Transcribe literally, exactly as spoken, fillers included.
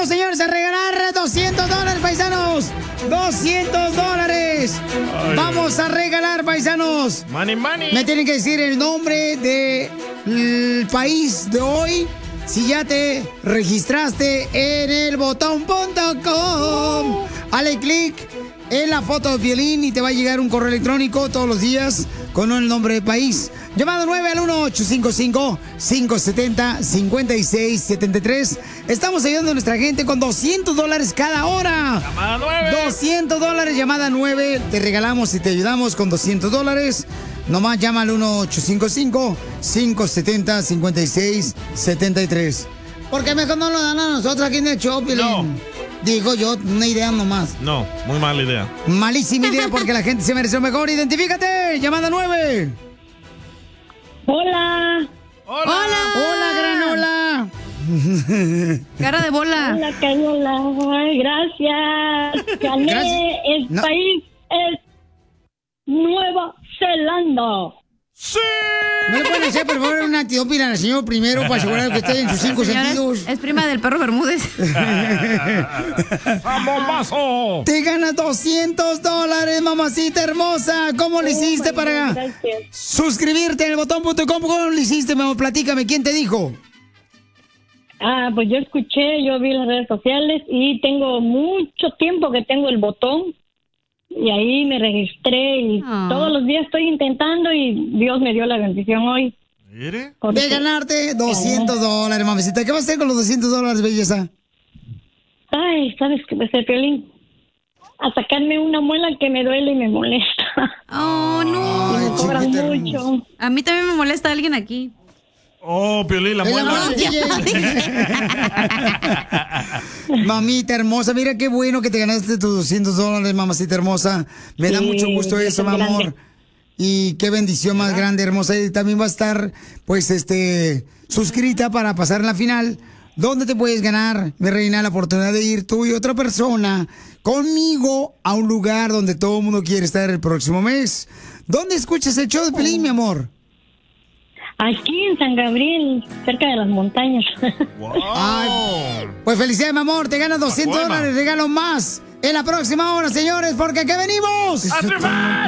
Vamos, señores, a regalar doscientos dólares, paisanos. doscientos dólares. Ay. Vamos a regalar, paisanos. Money, money. Me tienen que decir el nombre del país de hoy. Si ya te registraste en el botón punto com. Dale clic en la foto de Piolín y te va a llegar un correo electrónico todos los días con el nombre de país. Llamado nueve al uno ocho cinco cinco, cinco siete cero, cinco seis siete tres. Estamos ayudando a nuestra gente con doscientos dólares cada hora. Llamada nueve. doscientos dólares, llamada nueve. Te regalamos y te ayudamos con doscientos dólares. Nomás llama al uno ocho cinco cinco, cinco siete cero, cinco seis siete tres. ¿Por qué mejor no lo dan a nosotros aquí en el show, Piolín? No. Digo yo, una idea nomás. No, muy mala idea. Malísima idea porque la gente se merece lo mejor. Identifícate, llamada nueve. Hola. Hola. Hola. Hola, granola. Cara de bola. Hola, Cayola. Ay, gracias. Gané. Gracias. El No. país es Nueva Zelanda. ¡Sí! ¿No le pueden hacer, por favor, una antiópina al señor primero para asegurar que esté en sus cinco Señora, sentidos? es, es prima del perro Bermúdez. ¡Vamos! Te ganas doscientos dólares, mamacita hermosa. ¿Cómo le hiciste Oh, para gracias. suscribirte en el botón punto com? ¿Cómo le hiciste, mamá? Platícame, ¿quién te dijo? Ah, pues yo escuché, yo vi las redes sociales y tengo mucho tiempo que tengo el botón. Y ahí me registré y Ah. todos los días estoy intentando y Dios me dio la bendición hoy. ¿Mire? Porque- De ganarte doscientos dólares, mamacita. ¿Qué vas a hacer con los doscientos dólares, belleza? Ay, ¿sabes qué? Pues el Piolín, a sacarme una muela que me duele y me molesta. Oh, no. Ay, Me cobran chiquita mucho. hermosa. A mí también me molesta alguien aquí. Oh, Piolín, la Es la muela. muela. Mamita hermosa, mira qué bueno que te ganaste tus doscientos dólares, mamacita hermosa. Me da Sí, mucho gusto Dios eso, es mi amor. grande. Y qué bendición más grande, hermosa. Y también va a estar, pues, este, suscrita para pasar en la final. ¿Dónde te puedes ganar, mi reina, la oportunidad de ir tú y otra persona conmigo a un lugar donde todo el mundo quiere estar el próximo mes? ¿Dónde escuchas el show de Pelín, mi amor? Aquí en San Gabriel, cerca de las montañas. Wow. Ay, pues felicidades, mi amor. Te ganas doscientos Pacoema. dólares, regalo más en la próxima hora, señores, porque aquí venimos. ¡A triunfar!